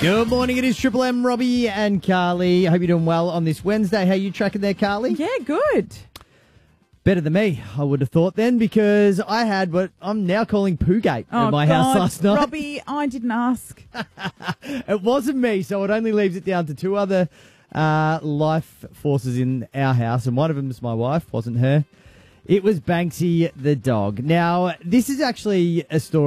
Good morning, it is Triple M, Robbie and Carly. I hope you're doing well on this Wednesday. How you tracking there, Carly? Yeah, good. Better than me, I would have thought then, because I had what I'm now calling Poogate at my house last night. Robbie, I didn't ask. It wasn't me, so it only leaves it down to two other life forces in our house, and one of them is my wife, wasn't her. It was Banksy the dog. Now, this is actually a story